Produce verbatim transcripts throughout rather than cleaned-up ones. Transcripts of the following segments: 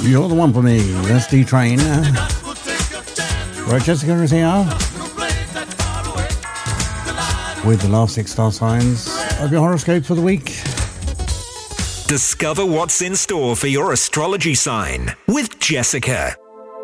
You're the one for me. That's D-Train. Right, Jessica is here with the last six star signs of your horoscope for the week. Discover what's in store for your astrology sign with Jessica.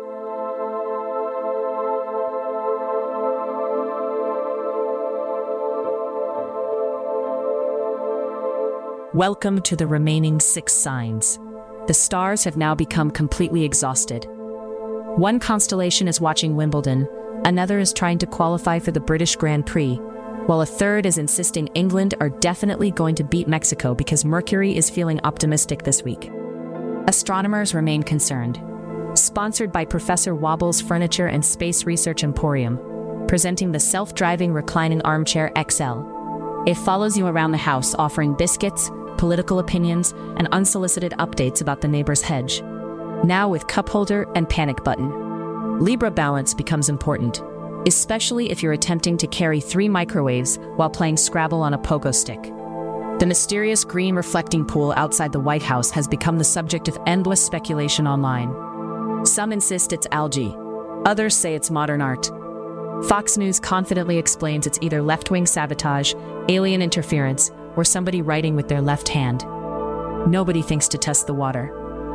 Welcome to the remaining six signs. The stars have now become completely exhausted. One constellation is watching Wimbledon, another is trying to qualify for the British Grand Prix, while a third is insisting England are definitely going to beat Mexico because Mercury is feeling optimistic this week. Astronomers remain concerned. Sponsored by Professor Wobble's Furniture and Space Research Emporium, presenting the self-driving reclining armchair X L. It follows you around the house offering biscuits, political opinions, and unsolicited updates about the neighbor's hedge. Now with cup holder and panic button. Libra balance becomes important, especially if you're attempting to carry three microwaves while playing Scrabble on a pogo stick. The mysterious green reflecting pool outside the White House has become the subject of endless speculation online. Some insist it's algae. Others say it's modern art. Fox News confidently explains it's either left-wing sabotage, alien interference, or somebody writing with their left hand. Nobody thinks to test the water.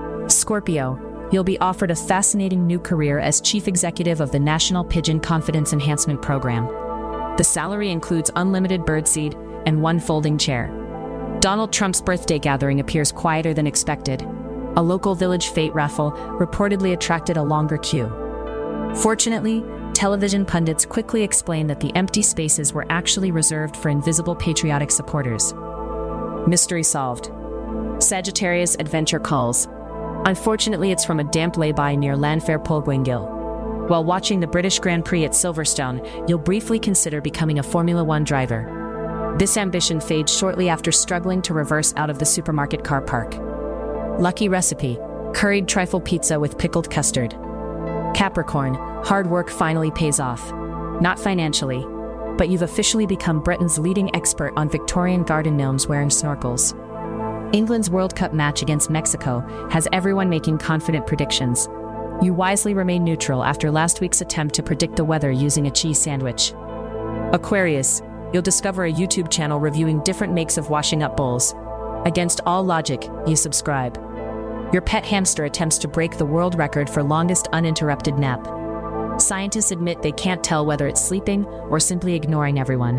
Scorpio, you'll be offered a fascinating new career as chief executive of the National Pigeon Confidence Enhancement Program. The salary includes unlimited birdseed and one folding chair. Donald Trump's birthday gathering appears quieter than expected. A local village fate raffle reportedly attracted a longer queue. Fortunately, television pundits quickly explained that the empty spaces were actually reserved for invisible patriotic supporters. Mystery solved. Sagittarius adventure calls. Unfortunately, it's from a damp lay-by near Llanfair Polgwyngyll. While watching the British Grand Prix at Silverstone, you'll briefly consider becoming a Formula One driver. This ambition fades shortly after struggling to reverse out of the supermarket car park. Lucky recipe: curried trifle pizza with pickled custard. Capricorn, hard work finally pays off. Not financially, but you've officially become Britain's leading expert on Victorian garden gnomes wearing snorkels. England's World Cup match against Mexico has everyone making confident predictions. You wisely remain neutral after last week's attempt to predict the weather using a cheese sandwich. Aquarius, you'll discover a YouTube channel reviewing different makes of washing up bowls. Against all logic, you subscribe. Your pet hamster attempts to break the world record for longest uninterrupted nap. Scientists admit they can't tell whether it's sleeping or simply ignoring everyone.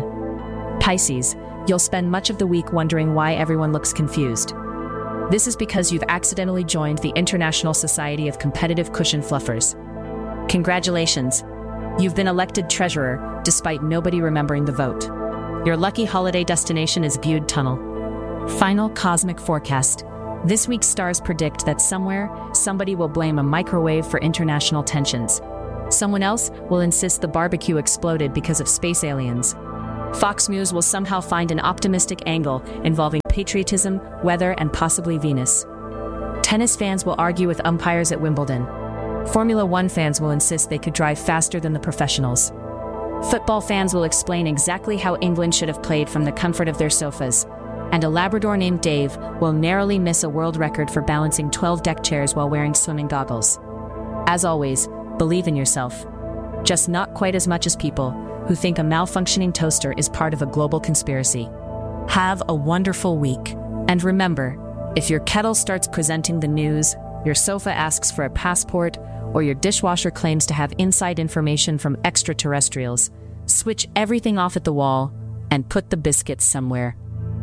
Pisces, you'll spend much of the week wondering why everyone looks confused. This is because you've accidentally joined the International Society of Competitive Cushion Fluffers. Congratulations, you've been elected treasurer despite nobody remembering the vote. Your lucky holiday destination is Bude Tunnel. Final cosmic forecast. This week's stars predict that somewhere, somebody will blame a microwave for international tensions. Someone else will insist the barbecue exploded because of space aliens. Fox News will somehow find an optimistic angle involving patriotism, weather, and possibly Venus. Tennis fans will argue with umpires at Wimbledon. Formula One fans will insist they could drive faster than the professionals. Football fans will explain exactly how England should have played from the comfort of their sofas. And a Labrador named Dave will narrowly miss a world record for balancing twelve deck chairs while wearing swimming goggles. As always, believe in yourself. Just not quite as much as people who think a malfunctioning toaster is part of a global conspiracy. Have a wonderful week. And remember, if your kettle starts presenting the news, your sofa asks for a passport, or your dishwasher claims to have inside information from extraterrestrials, switch everything off at the wall and put the biscuits somewhere.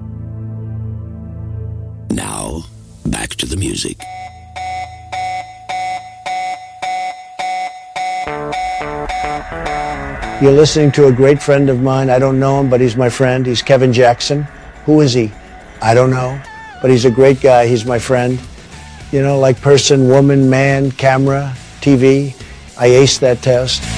Now, back to the music. You're listening to a great friend of mine. I don't know him, but he's my friend. He's Kevin Jackson. Who is he? I don't know, but he's a great guy. He's my friend. You know, like person, woman, man, camera, T V. I aced that test.